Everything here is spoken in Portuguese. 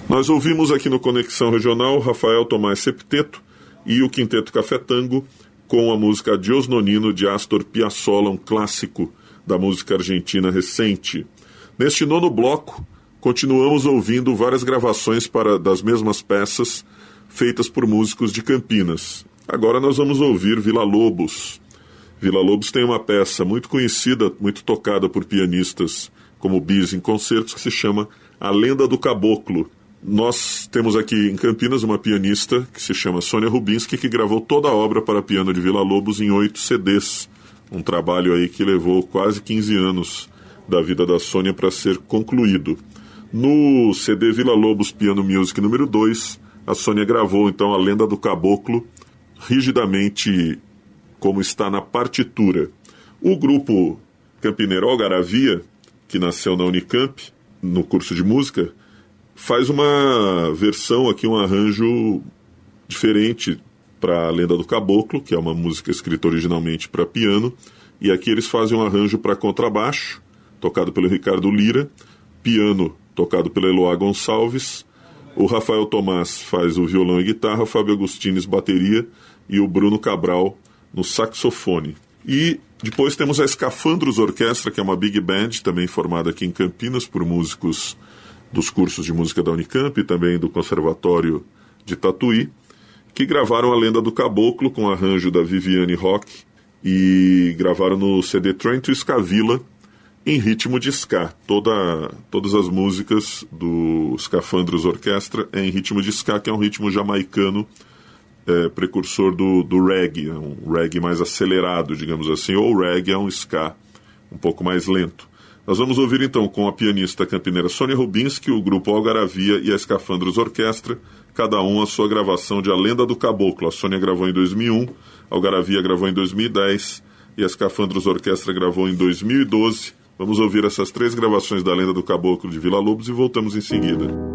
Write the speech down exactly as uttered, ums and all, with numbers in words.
Nós ouvimos aqui no Conexão Regional Rafael Thomás Septeto e o Quinteto Café Tango com a música Adiós Nonino de Astor Piazzolla, um clássico da música argentina recente. Neste nono bloco, continuamos ouvindo várias gravações para, das mesmas peças feitas por músicos de Campinas. Agora nós vamos ouvir Villa-Lobos. Villa-Lobos tem uma peça muito conhecida, muito tocada por pianistas como Bis em concertos, que se chama A Lenda do Caboclo. Nós temos aqui em Campinas uma pianista que se chama Sônia Rubinski, que gravou toda a obra para piano de Villa-Lobos em oito C Ds. Um trabalho aí que levou quase quinze anos da vida da Sônia para ser concluído. No C D Villa-Lobos Piano Music número dois, a Sônia gravou então A Lenda do Caboclo, rigidamente como está na partitura. O grupo campineiro Algaravia, que nasceu na Unicamp, no curso de música, faz uma versão aqui, um arranjo diferente para A Lenda do Caboclo, que é uma música escrita originalmente para piano, e aqui eles fazem um arranjo para contrabaixo, tocado pelo Ricardo Lira, piano tocado pela Eloá Gonçalves, o Rafael Thomás faz o violão e guitarra, o Fábio Agostines bateria e o Bruno Cabral no saxofone. E depois temos a Escafandros Orquestra, que é uma big band, também formada aqui em Campinas por músicos dos cursos de música da Unicamp e também do Conservatório de Tatuí, que gravaram A Lenda do Caboclo com arranjo da Viviane Roque e gravaram no C D Trento Scavilla em ritmo de ska. Toda, todas as músicas do Escafandros Orquestra é em ritmo de ska, que é um ritmo jamaicano, é, precursor do, do reggae, é um reggae mais acelerado, digamos assim, ou o reggae é um ska um pouco mais lento. Nós vamos ouvir então com a pianista campineira Sônia Rubinski, o grupo Algaravia e a Escafandros Orquestra, cada um a sua gravação de A Lenda do Caboclo. A Sônia gravou em dois mil e um, a Algaravia gravou em dois mil e dez e a Escafandros Orquestra gravou em dois mil e doze. Vamos ouvir essas três gravações da Lenda do Caboclo de Villa-Lobos e voltamos em seguida.